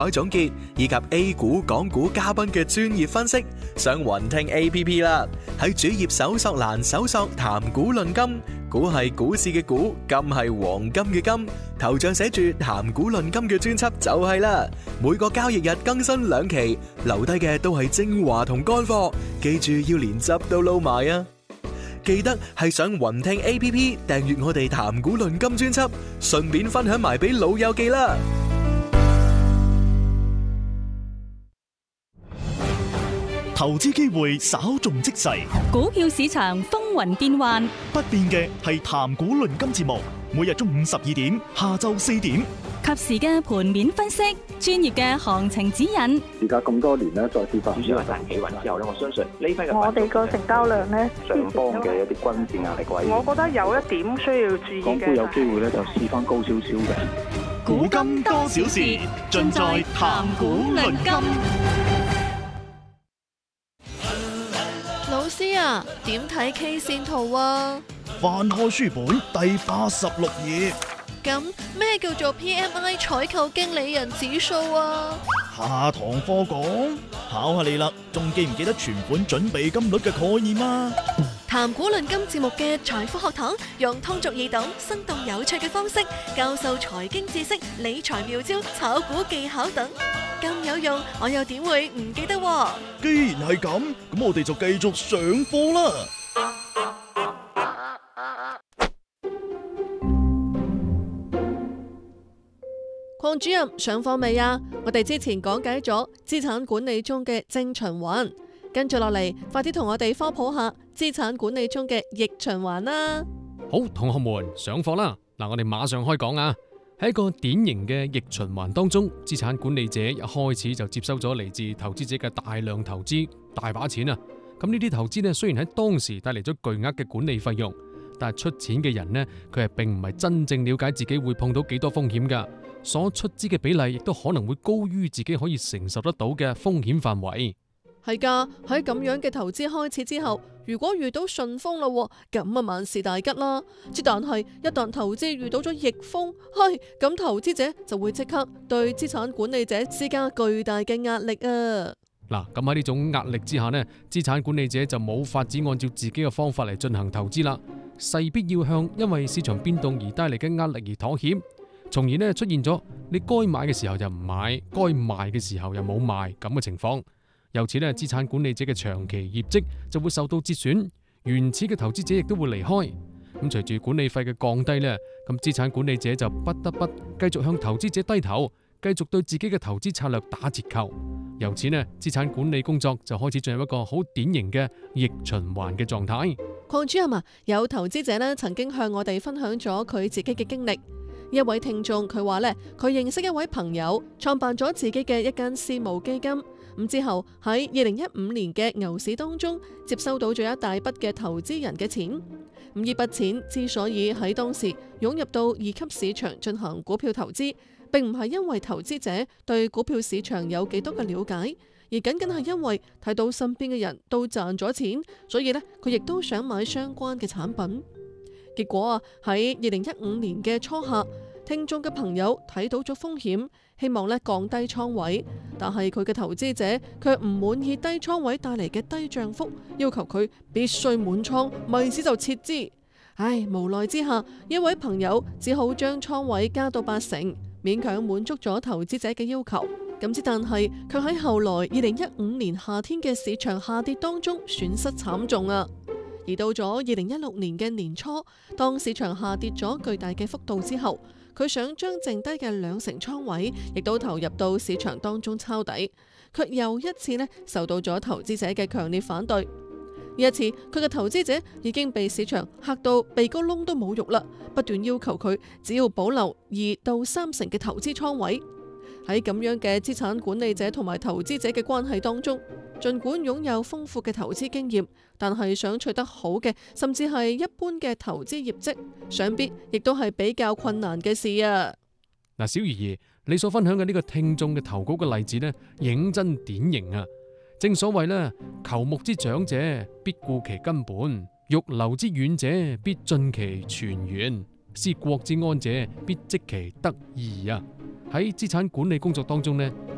總結以及 A 股、港股嘉賓嘅專業分析，上雲聽 APP 啦。喺主頁搜索欄搜索談股論金，股係股市嘅股，金係黃金嘅金，頭像寫住談股論金嘅專輯就係啦。每個交易日更新2期，留低嘅都係精華同乾貨，記住要連汁都撈埋啊！記得係上雲聽 APP 訂閱我哋談股論金專輯，順便分享埋俾老友記啦。 投資機會稍縱即逝， 股票市場風雲變幻， 不變嘅係談股論金節目，每日中午12點，下晝4點， 及時嘅盤面分析，專業嘅行情指引。 而家咁多年咧，再次發主要係大企穩之後咧，我相信呢批嘅我哋個成交量咧， 上方嘅一啲均線壓力位， 我覺得有一點需要注意嘅。 港股有機會咧就試翻高少少嘅。 古今多少事，盡在談股論金。 老師啊，點睇 K 線圖啊？ 翻開書本第86頁。 咁咩叫做 PMI 採購經理人指數啊？ 下堂課講，考下你啦，仲記唔記得存款準備金率嘅概念啊？ 談股論金節目嘅財富學堂，用通俗易懂、生動有趣嘅方式教授財經知識、理財妙招、炒股技巧等，咁有用，我又點會唔記得喎？ 既然係咁，咁我哋就繼續上課啦。 鄺主任上課未啊？我哋之前講解咗資產管理中嘅正循環，跟住落嚟，快啲同我哋科普下資產管理中嘅逆循環啦。 好，同學們上課啦！嗱，我哋馬上開講啊！喺一個典型嘅逆循環當中，資產管理者一開始就接收咗嚟自投資者嘅大量投資，大把錢啊！咁呢啲投資呢，雖然喺當時帶嚟咗巨額嘅管理費用，但係出錢嘅人呢，佢係並唔係真正了解自己會碰到幾多風險噶。所出資嘅比例亦都可能會高於自己可以承受得到嘅風險範圍。 係噶，喺咁樣嘅投資開始之後，如果遇到順風啦，咁啊萬事大吉啦。之但係一旦投資遇到咗逆風，咁投資者就會即刻對資產管理者施加巨大嘅壓力啊。 嗱，咁喺呢種壓力之下呢，資產管理者就冇法子按照自己嘅方法嚟進行投資啦，勢必要向因為市場變動而帶嚟嘅壓力而妥協。從而呢出現咗你該買嘅時候就唔買，該賣嘅時候又冇賣咁嘅情況。由此呢，資產管理者嘅長期業績就會受到折損，原始嘅投資者亦都會離開。咁隨住管理費嘅降低呢，咁資產管理者就不得不繼續向投資者低頭，繼續對自己嘅投資策略打折扣。由此呢，資產管理工作就開始進入一個好典型嘅逆循環嘅狀態。 鄺主任啊，有投資者呢曾經向我哋分享咗佢自己嘅經歷。一位聽眾佢話咧，佢認識一位朋友，創辦咗自己嘅一間私募基金。咁之後喺2015年嘅牛市當中，接收到咗一大筆嘅投資人嘅錢。咁呢筆錢之所以喺當時湧入到二級市場進行股票投資，並唔係因為投資者對股票市場有幾多嘅了解，而僅僅係因為睇到身邊嘅人都賺咗錢，所以咧佢亦都想買相關嘅產品。結果啊，喺2015年嘅初夏，聽眾嘅朋友睇到咗風險，希望咧降低倉位，但係佢嘅投資者卻唔滿意低倉位帶嚟嘅低漲幅，要求佢必須滿倉，咪使就撤資。無奈之下，一位朋友只好將倉位加到80%，勉強滿足咗投資者嘅要求。咁之但係，卻喺後來2015年夏天嘅市場下跌當中損失慘重啊！而到咗2016年嘅年初，當市場下跌咗巨大嘅幅度之後，佢想將剩低嘅20%倉位，亦都投入到市場當中抄底，卻又一次受到咗投資者嘅強烈反對。呢一次，佢嘅投資者已經被市場嚇到鼻哥窿都冇肉啦，不斷要求佢只要保留2到3成嘅投資倉位。喺咁樣嘅資產管理者同埋投資者嘅關係當中，盡管擁有豐富嘅投資經驗，但係想取得好嘅，甚至係一般嘅投資業績，想必亦都係比較困難嘅事啊！ 嗱，小魚兒，你所分享嘅呢個聽眾嘅投稿嘅例子呢，認真典型啊！正所謂呢，求木之長者必顧其根本，欲流之遠者必盡其泉源，思國之安者必積其德義啊！喺資產管理工作當中呢，